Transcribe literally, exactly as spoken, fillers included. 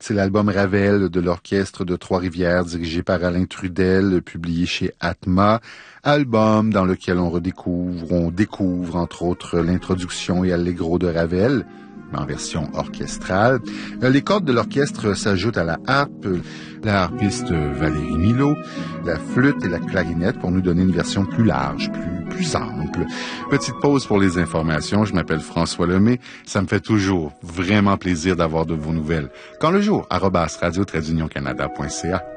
C'est l'album Ravel de l'Orchestre de Trois-Rivières, dirigé par Alain Trudel, publié chez Atma. Album dans lequel on redécouvre, on découvre entre autres l'introduction et allegro de Ravel, en version orchestrale. Les cordes de l'orchestre s'ajoutent à la harpe, la harpiste Valérie Milot, la flûte et la clarinette pour nous donner une version plus large, plus, plus ample. Petite pause pour les informations. Je m'appelle François Lemay. Ça me fait toujours vraiment plaisir d'avoir de vos nouvelles. Quand le jour, arobase radio-canada point c a.